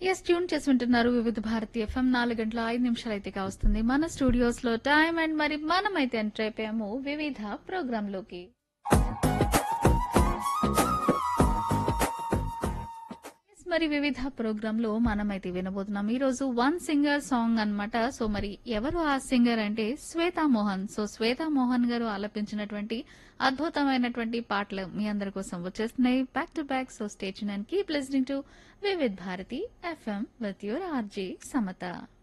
Yes tune చేసి ఉంటున్నారు వివిధ భారతి ఎఫ్ఎం 4 గంటల 5 నిమిషాలు అయితే కావస్తుంది మన స్టూడియోస్ లో టైం అండ్ మరి మనమైతే ఎంటర్ అయిపోయాము వివిధ ప్రోగ్రామ్ లోకి. Yes, మరి వివిధ ప్రోగ్రామ్ లో మనమైతే వినబోతున్నాం ఈ రోజు వన్ సింగర్ సాంగ్ అన్నమాట. సో మరి ఎవరు ఆ సింగర్ అంటే శ్వేతా మోహన్. సో శ్వేతా మోహన్ గారు ఆలపించినటువంటి అద్భుతమైనటువంటి పాటలు మీ అందరి కోసం వచ్చేస్తున్నాయి back to back. So stay tune and keep listening to Vividh Bharati FM with your RJ Samata.